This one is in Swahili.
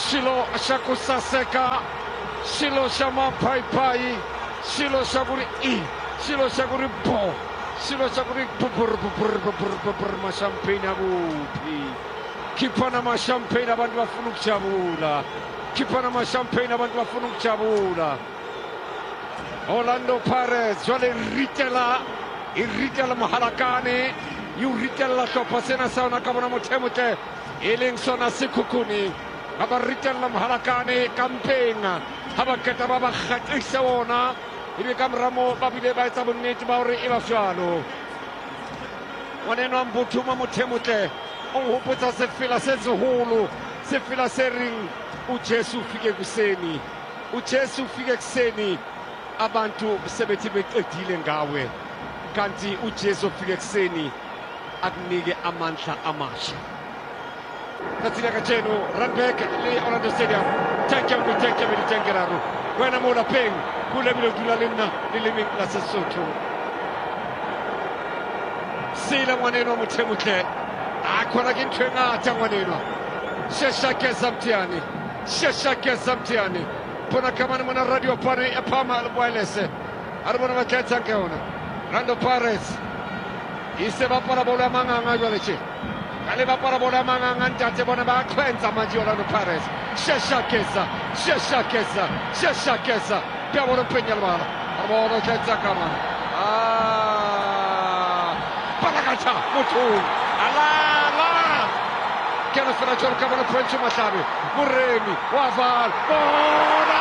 xilo xa ku saseka, xilo xa maphayiphayi, xilo xa ku ri xilo xa ku ri bo, xilo xa ku ri mashampeni akuphi. Khiphana amashampeni abantu bafuna ukujabula, khiphana amashampeni abantu bafuna ukujabula. Orlando Pirates jwale iritela Mahalakane, yu ritela hlopha sena sa ona ka bona mothemotle e leng sona Sekhukhune. Ha ba ritela Mahalakane kampeng, ha ba qeta ba ba kgatlisa ona, ebe ka mora moo ba bile ba etsa bonnete ba hore e ba jwalo. Ngwanenwa Mbuthuma mothemotle o hopotsa sefela se seholo, sefela se reng uJesu ufike kuseni, uJesu ufike kuseni abantu sebethi beqedile ngawe, kanti uJesu ufike kuseni akunike amandla amasha. Katsila kacheno run back le Orlando Stadium, tanke militengeraro wena mo lapeng kule bilo dula lena le lemeng la Sesotho. Sila ngwanenwa mothemotle a khona ke ntho e ngata ngwanenwa, sheshakeza mtiani bona kamane mona radio pane e phama le boelese a re bona ba tletsa ke ona. Orlando Pirates e se bapala bolo ya manganga jwale tje, ka le bapala bolo ya manganga ntate bona ba khwenza manje. Orlando Pirates sheshakeza pia bolo penya le bala a bona tletsa kamane palakata motho ala ke no fela jolo ka bona French Mahlabe moremi wa val bona